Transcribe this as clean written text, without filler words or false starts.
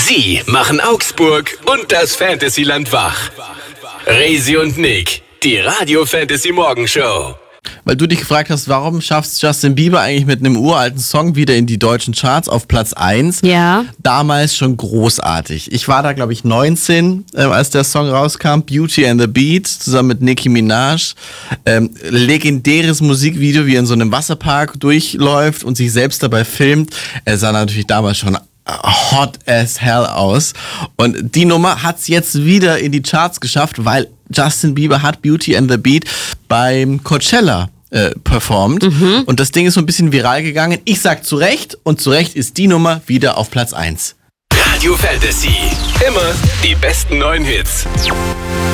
Sie machen Augsburg und das Fantasyland wach. Resi und Nick, die Radio Fantasy Morgenshow. Weil du dich gefragt hast, warum schafft Justin Bieber eigentlich mit einem uralten Song wieder in die deutschen Charts auf Platz 1? Ja. Damals schon großartig. Ich war da, glaube ich, 19, als der Song rauskam. Beauty and the Beat, zusammen mit Nicki Minaj. Legendäres Musikvideo, wie er in so einem Wasserpark durchläuft und sich selbst dabei filmt. Er sah natürlich damals schon hot as hell aus. Und die Nummer hat's jetzt wieder in die Charts geschafft, weil Justin Bieber hat Beauty and the Beat beim Coachella performt. Und das Ding ist so ein bisschen viral gegangen. Ich sag zu Recht, und zu Recht ist die Nummer wieder auf Platz 1. Radio Fantasy, immer die besten neuen Hits.